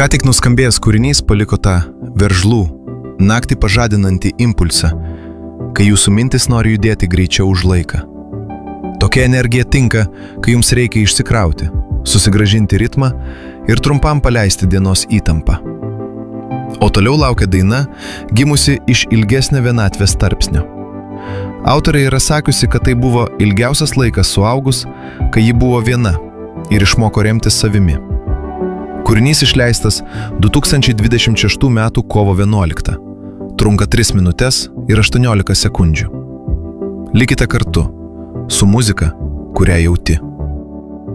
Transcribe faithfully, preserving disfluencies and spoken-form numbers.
Ką tik nuskambėjęs kūrinys paliko tą veržlų, naktį pažadinantį impulsą, kai jūsų mintis nori judėti greičiau už laiką. Tokia energija tinka, kai jums reikia išsikrauti, susigrąžinti ritmą ir trumpam paleisti dienos įtampą. O toliau laukia daina, gimusi iš ilgesnio vienatvės tarpsnio. Autorė yra sakiusi, kad tai buvo ilgiausias laikas suaugus, kai ji buvo viena ir išmoko remtis savimi. Kūrinys išleistas du tūkstančiai dvidešimt šeštų metų kovo vienuoliktą. Trunka tris minutes ir aštuoniolika sekundžių. Likite kartu su muzika, kurią jauti.